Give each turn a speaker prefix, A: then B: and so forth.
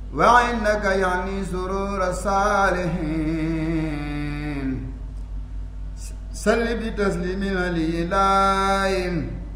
A: وعندك يعني سرور الصالحين. سل بتسليم علي لايم